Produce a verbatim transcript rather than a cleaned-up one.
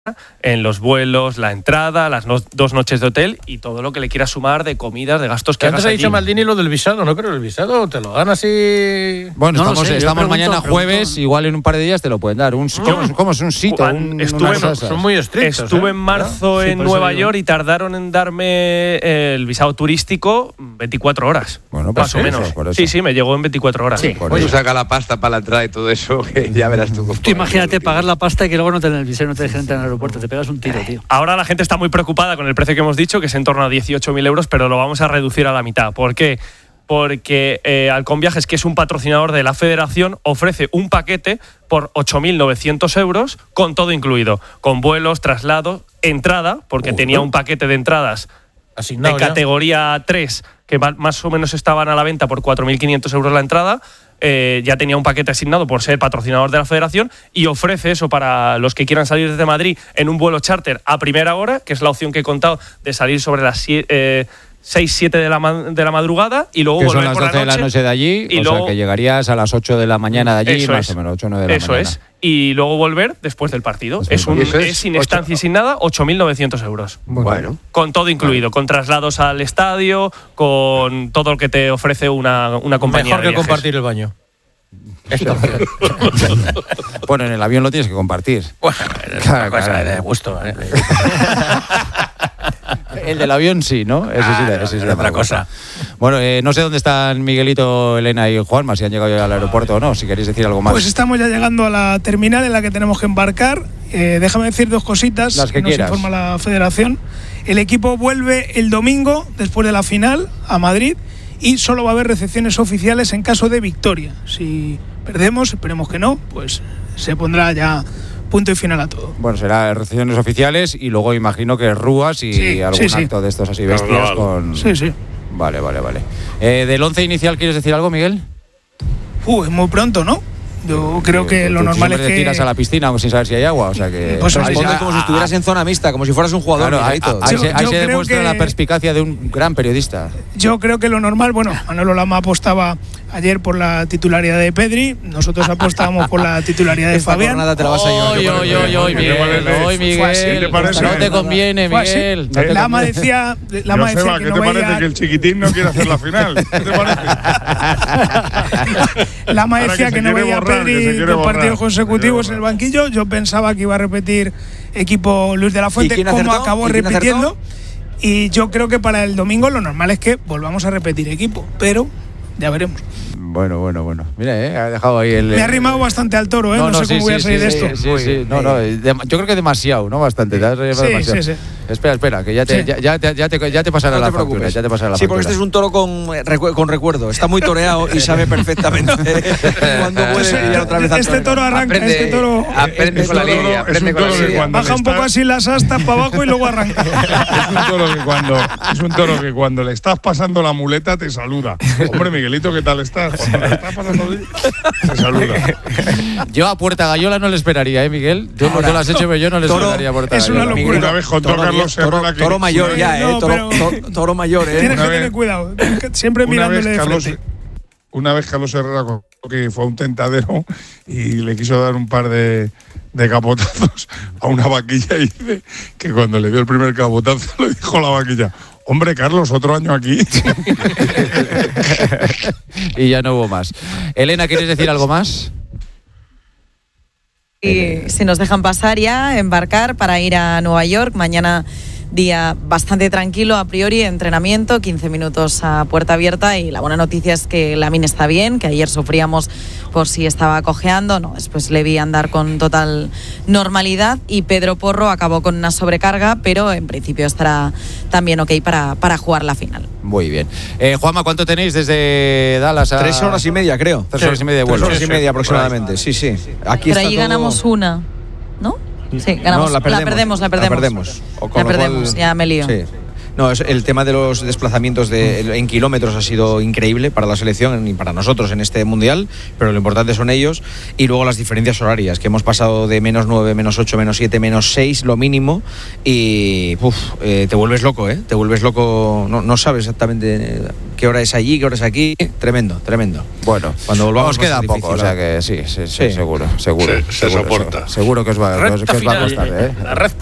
en los vuelos, la entrada, las no, dos noches de hotel y todo lo que le quieras sumar de comidas, de gastos que antes hagas ha dicho allí. Maldini lo del visado, ¿no? Pero el visado te lo dan así... Bueno, no estamos, sé, estamos pregunto, mañana pregunto, jueves, igual en un par de días te lo pueden dar. Un, ¿cómo, ¿Cómo es un sitio? Un, estuve, son, son muy estrictos. Estuve ¿eh? en marzo ¿no? en sí, Nueva York y tardaron en darme el visado turístico veinticuatro horas. Bueno, pues más o menos. Eso, por eso. Sí, sí, me llegó en veinticuatro horas. Sí. Oye, saca la pasta para la entrada y todo eso, que ya verás tú. Tú imagínate pagar la pasta y que luego no te den el visado, no te dejen entrar en el aeropuerto. Te pegas un tiro, tío. Ahora la gente está muy preocupada con el precio que hemos dicho, que es en torno a dieciocho mil euros, pero lo vamos a reducir a la mitad. ¿Por qué? Porque eh, Halcón Viajes, que es un patrocinador de la federación, ofrece un paquete por ocho mil novecientos euros con todo incluido, con vuelos, traslados, entrada, porque uh, tenía un paquete de entradas asignado de categoría tres, que más o menos estaban a la venta por cuatro mil quinientos euros la entrada. Eh, ya tenía un paquete asignado por ser patrocinador de la federación y ofrece eso para los que quieran salir desde Madrid en un vuelo charter a primera hora, que es la opción que he contado de salir sobre las eh, seis, siete de la, de la madrugada y luego que volver son las por doce la noche de la noche de allí, y o luego, sea que llegarías a las ocho de la mañana de allí, más es, o menos, ocho o nueve de la eso mañana. Eso es, y luego volver después del partido. Después es, un, es, es sin estancia y sin nada, ocho mil novecientos euros. Bueno. Con todo incluido, bueno. con traslados al estadio, con todo lo que te ofrece una, una compañía Mejor de que viajes. Compartir el baño. Bueno, en el avión lo tienes que compartir. Bueno, claro, cosa claro. de gusto. ¿eh? El del avión sí, ¿no? Ese sí, Ah, ese sí no, de otra cosa. Bueno, eh, no sé dónde están Miguelito, Elena y Juanma, si han llegado ya al aeropuerto o no, si queréis decir algo más. Pues estamos ya llegando a la terminal en la que tenemos que embarcar. Eh, déjame decir dos cositas Las que que nos quieras. informa la federación. El equipo vuelve el domingo, después de la final, a Madrid, y solo va a haber recepciones oficiales en caso de victoria. Si perdemos, esperemos que no, pues se pondrá ya punto y final a todo. Bueno, será recepciones oficiales y luego imagino que rúas y Sí, algún sí, sí. acto de estos así bestias Claro, con... Sí, sí. Vale, vale, vale. Eh, ¿Del once inicial quieres decir algo, Miguel? Uh, es muy pronto, ¿no? Yo creo que lo Tú normal es siempre te que... tiras a la piscina sin saber si hay agua, o sea que... Pues ahí Responde se- como si estuvieras en zona mixta, como si fueras un jugador. Claro, ahí, Miguelito. ahí Yo- se, ahí yo se creo demuestra que- la perspicacia de un gran periodista. Yo creo que lo normal, bueno, Manolo Lama apostaba ayer por la titularidad de Pedri, nosotros apostábamos por la titularidad de Esta Fabián. jornada te la vas a llevar. Oy, oy, oy, oy, ¿Qué te parece? Miguel, oy, Fue así. Miguel, ¿Qué te parece? no te conviene, Fue así. Miguel. no te Lama conviene. decía, Lama decía Joseba, que ¿qué no te parece veía, que el chiquitín no quiere hacer la final? ¿Qué te parece? Lama Ahora decía que que, se no quiere veía a borrar, que se Pedri quiere dos borrar. partidos consecutivos Se en el quiere banquillo. Yo pensaba que iba a repetir equipo Luis de la Fuente, quién como acertó? acabó ¿Y quién repitiendo. Y yo creo que para el domingo lo normal es que volvamos a repetir equipo, pero ya veremos. Bueno, bueno, bueno. Mira, eh, ha dejado ahí el... Me ha arrimado bastante al toro, ¿eh? No, sé sí, cómo voy a sí, salir sí, de sí, esto. Sí, sí, no, no, de- yo creo que demasiado, ¿no? Bastante. Te has arrimado Sí, demasiado. sí, sí. Espera, espera, que ya te, Sí. ya, ya, te- ya, te, ya te pasará No la te factura. preocupes. Ya te pasará la Sí, porque factura. este es un toro con, eh, recu- con recuerdo. Está muy toreado y sabe perfectamente cuándo puede Este- ir otra vez al este toro arranca, Aprende, este toro aprende con la toro línea, es aprende un con la toro que línea. cuando Baja le un poco está- así las astas para abajo y luego arranca. Es un toro que cuando es un toro que cuando le estás pasando la muleta te saluda. Hombre, Miguelito, ¿qué tal estás? Cuando le estás pasando así, te saluda. Yo a Puerta Gallola no le esperaría, ¿eh, Miguel? Yo no te lo has hecho, pero yo no le Toro, esperaría a Puerta es una Gallola. locura. Una vez contó Toro, Carlos toro, Herrera que toro mayor ya, ¿eh? No, Toro, pero- toro, toro mayor, ¿eh? Tienes Una que vez- tener cuidado. Siempre una vez mirándole de Carlos, frente. una vez Carlos Herrera contó que fue a un tentadero y le quiso dar un par de, de capotazos a una vaquilla y dice que cuando le dio el primer capotazo le dijo a la vaquilla: hombre, Carlos, otro año aquí. Y ya no hubo más. Elena, ¿quieres decir algo más? Y si nos dejan pasar ya, embarcar para ir a Nueva York. Mañana día bastante tranquilo a priori, entrenamiento, quince minutos a puerta abierta, y la buena noticia es que Lamine está bien, que ayer sufríamos por si estaba cojeando, no, después le vi andar con total normalidad, y Pedro Porro acabó con una sobrecarga, pero en principio estará también ok para, para jugar la final. Muy bien. Eh, Juanma, ¿cuánto tenéis desde Dallas a...? Tres horas y media, creo. Tres horas y media de Tres vuelo. horas y media aproximadamente, sí, sí. Aquí pero está allí todo- ganamos una, ¿no? Sí, ganamos. No, la perdemos. la perdemos, la perdemos. La perdemos. O con La lo perdemos, cual- ya me lío. Sí. No, es, el tema de los desplazamientos de, en kilómetros ha sido increíble para la selección y para nosotros en este mundial, pero lo importante son ellos. Y luego las diferencias horarias, que hemos pasado de menos nueve, menos ocho, menos siete, menos seis, lo mínimo. Y uf, eh, te vuelves loco, ¿eh? Te vuelves loco. No, no sabes exactamente qué hora es allí, qué hora es aquí. Tremendo, tremendo. Bueno, cuando volvamos nos queda poco, o sea que sí, sí, sí, sí. seguro, seguro. Se, se seguro, soporta. Seguro, seguro que os va, que os, que os va a costar, ¿eh? La recta